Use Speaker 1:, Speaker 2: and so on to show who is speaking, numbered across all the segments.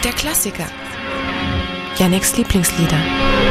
Speaker 1: Der Klassiker. Yannicks Lieblingslieder.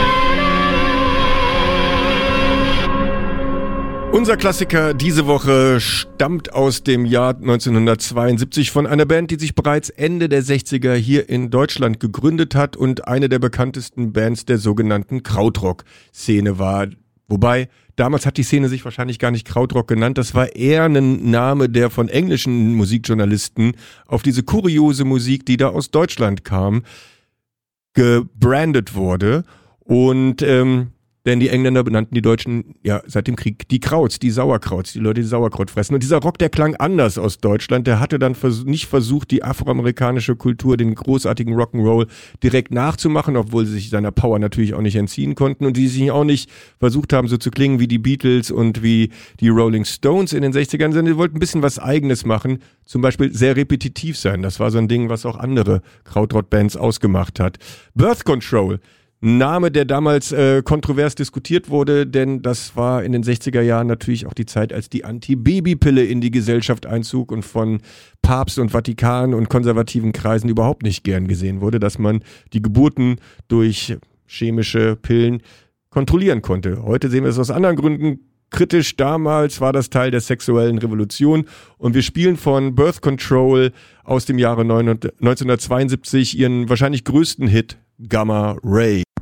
Speaker 2: Unser Klassiker diese Woche stammt aus dem Jahr 1972 von einer Band, die sich bereits Ende der 60er hier in Deutschland gegründet hat und eine der bekanntesten Bands der sogenannten Krautrock-Szene war. Wobei, damals hat die Szene sich wahrscheinlich gar nicht Krautrock genannt. Das war eher ein Name, der von englischen Musikjournalisten auf diese kuriose Musik, die da aus Deutschland kam, gebrandet wurde. Und denn die Engländer benannten die Deutschen ja seit dem Krieg die Krauts, die Sauerkrauts, die Leute, die Sauerkraut fressen. Und dieser Rock, der klang anders aus Deutschland. Der hatte dann nicht versucht, die afroamerikanische Kultur, den großartigen Rock'n'Roll direkt nachzumachen, obwohl sie sich seiner Power natürlich auch nicht entziehen konnten und die sich auch nicht versucht haben, so zu klingen wie die Beatles und wie die Rolling Stones in den 60ern, sondern sie wollten ein bisschen was Eigenes machen, zum Beispiel sehr repetitiv sein. Das war so ein Ding, was auch andere Krautrock-Bands ausgemacht hat. Birth Control, Name, der damals kontrovers diskutiert wurde, denn das war in den 60er Jahren natürlich auch die Zeit, als die Anti-Baby-Pille in die Gesellschaft einzog und von Papst und Vatikan und konservativen Kreisen überhaupt nicht gern gesehen wurde, dass man die Geburten durch chemische Pillen kontrollieren konnte. Heute sehen wir es aus anderen Gründen kritisch. Damals war das Teil der sexuellen Revolution und wir spielen von Birth Control aus dem Jahre 1972 ihren wahrscheinlich größten Hit, Gamma Ray.